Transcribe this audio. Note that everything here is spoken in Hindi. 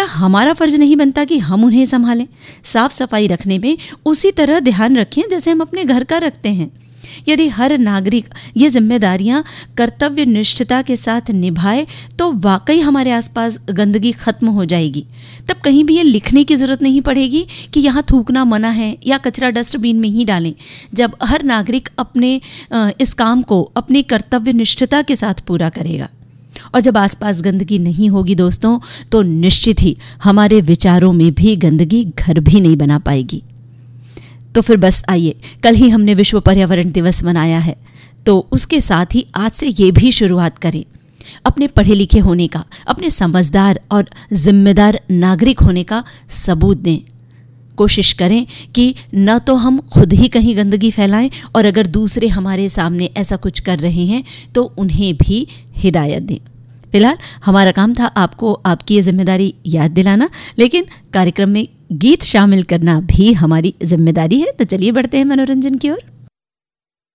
हमारा फर्ज नहीं बनता कि हम उन्हें संभालें? साफ सफाई रखने में उसी तरह ध्यान रखें जैसे हम अपने घर का रखते हैं। यदि हर नागरिक ये जिम्मेदारियां कर्तव्य निष्ठता के साथ निभाए तो वाकई हमारे आसपास गंदगी खत्म हो जाएगी। तब कहीं भी ये लिखने की ज़रूरत नहीं पड़ेगी कि यहाँ थूकना मना है या कचरा डस्टबिन में ही डालें। जब हर नागरिक अपने इस काम को अपनी कर्तव्य निष्ठता के साथ पूरा करेगा और जब आसपास गंदगी नहीं होगी दोस्तों, तो निश्चित ही हमारे विचारों में भी गंदगी घर भी नहीं बना पाएगी। तो फिर बस आइए, कल ही हमने विश्व पर्यावरण दिवस मनाया है, तो उसके साथ ही आज से ये भी शुरुआत करें। अपने पढ़े लिखे होने का, अपने समझदार और जिम्मेदार नागरिक होने का सबूत दें। कोशिश करें कि न तो हम खुद ही कहीं गंदगी फैलाएं और अगर दूसरे हमारे सामने ऐसा कुछ कर रहे हैं तो उन्हें भी हिदायत दें। फिलहाल हमारा काम था आपको आपकी ये जिम्मेदारी याद दिलाना, लेकिन कार्यक्रम में गीत शामिल करना भी हमारी जिम्मेदारी है। तो चलिए बढ़ते हैं मनोरंजन की ओर।